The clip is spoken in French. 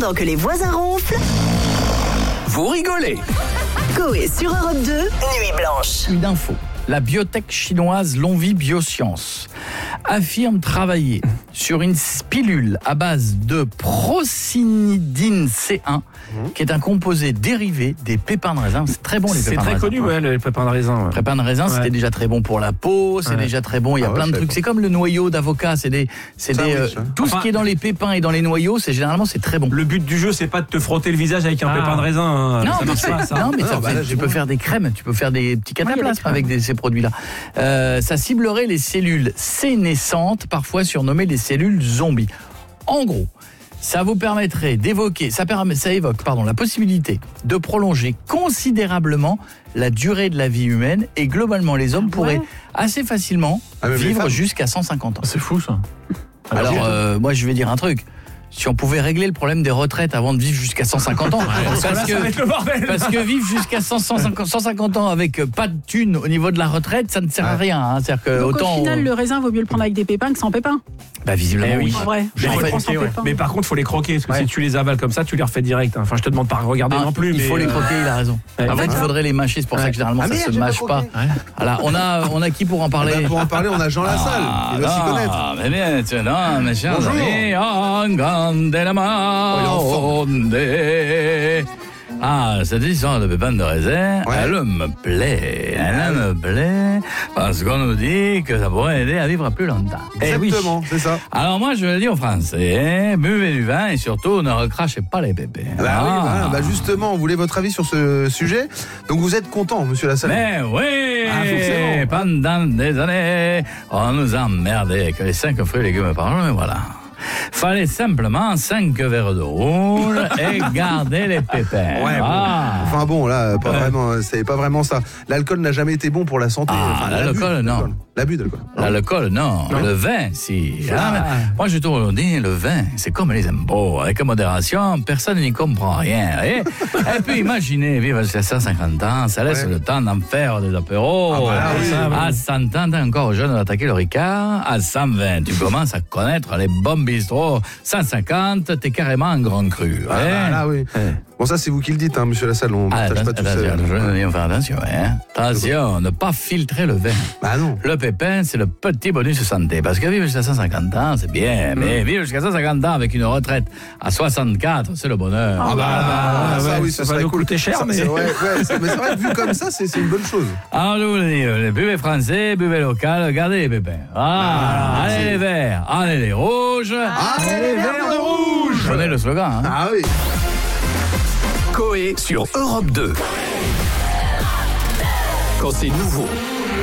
Pendant que les voisins ronflent, Vous rigolez. Coé sur Europe 2, Nuit Blanche. Une info. La biotech chinoise Lonvi Biosciences affirme travailler sur une pilule à base de procinidine C1, qui est un composé dérivé des pépins de raisin. C'est très bon, les C'est pépins de très raisin. connu, ouais, les pépins de raisin. Les pépins de raisin, c'était déjà très bon pour la peau, c'est déjà très bon. Il y a plein de trucs. C'est comme le noyau d'avocat. Tout ce qui est dans les pépins et dans les noyaux, généralement c'est très bon. Le but du jeu, c'est pas de te frotter le visage avec un pépin de raisin. Hein. Non, Ça marche pas, ça. Non, mais tu peux faire des crèmes, tu peux faire des petits cataplasmes avec ces produits-là. Ça ciblerait les cellules sénescentes, parfois surnommées les cellules zombies. En gros, ça vous permettrait d'évoquer, ça évoque la possibilité de prolonger considérablement la durée de la vie humaine, et globalement les hommes pourraient assez facilement vivre jusqu'à 150 ans. C'est fou, ça. Alors, moi je vais dire un truc. Si on pouvait régler le problème des retraites avant de vivre jusqu'à 150 ans, ça va être le bordel. Parce que vivre jusqu'à 150 ans avec pas de thunes au niveau de la retraite, ça ne sert à rien. Hein. C'est-à-dire que donc au final, le raisin vaut mieux le prendre avec des pépins que sans pépins. Bah visiblement oui. En vrai. Mais par contre, il faut les croquer, parce que si tu les avales comme ça, tu les refais direct. Enfin, je te demande pas de regarder non plus. Il faut les croquer, il a raison. En fait, il faudrait les mâcher, c'est pour ça que généralement ça se mâche pas. Voilà, on a qui pour en parler? Pour en parler, on a Jean Lassalle. Il doit s'y connaître. Ah, mais bien, non, mes chers amis, cette histoire de pépins de raisin, elle me plaît, parce qu'on nous dit que ça pourrait aider à vivre plus longtemps. Exactement, c'est ça. Alors moi, je le dis aux Français, buvez du vin et surtout ne recrachez pas les pépins. Justement, on voulait votre avis sur ce sujet. Donc vous êtes content, monsieur Lassalle? Mais oui, pendant des années, on nous emmerdait avec les 5 fruits et légumes par jour, et voilà. Fallait simplement 5 verres d'eau rouge et garder les pépins. Enfin bon, là, pas vraiment, c'est pas vraiment ça. L'alcool n'a jamais été bon pour la santé. L'alcool, non. L'abus d'alcool. L'alcool, non. Le vin, si. Moi, je te dis, le vin, c'est comme les impôts. Avec modération, personne n'y comprend rien. Et puis, imaginez vivre jusqu'à 150 ans, ça laisse le temps d'en faire des apéros. À 100 ans, t'es encore jeune d'attaquer le Ricard. À 120, tu commences à connaître les bons bistrots. 150, t'es carrément un grand cru. Bon, ça, c'est vous qui le dites, hein, monsieur Lassalle. On ne partage pas tout ça. Je vais faire attention. Attention, ne pas filtrer le vin. Non. Le pépin, c'est le petit bonus santé. Parce que vivre jusqu'à 150 ans, c'est bien. Mais vivre jusqu'à 150 ans avec une retraite à 64, c'est le bonheur. Ça va nous coûter cher. Mais c'est vrai que vu comme ça, c'est une bonne chose. Alors, je vous le dis, buvez français, buvez local, gardez les pépins. Allez les verts, allez les rouges. Allez les verts de rouge. Je connais le slogan. Coé sur Europe 2. Quand c'est nouveau,